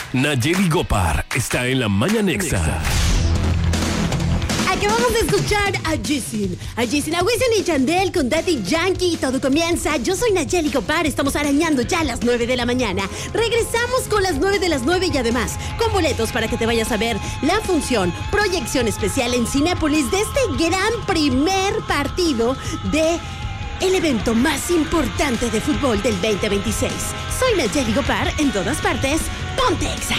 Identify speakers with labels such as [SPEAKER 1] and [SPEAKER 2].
[SPEAKER 1] Nayeli Gopar está en la Mañanexa.
[SPEAKER 2] Acabamos de escuchar a Wisin, a Wisin y Yandel con Daddy Yankee. Todo comienza. Yo soy Nayeli Gopar. Estamos arañando ya a las 9 de la mañana. Regresamos con las 9 de las 9 y además con boletos para que te vayas a ver la función, proyección especial en Cinépolis de este gran primer partido de el evento más importante de fútbol del 2026. Soy Nayeli Gopar, en todas partes, Ponte Exa.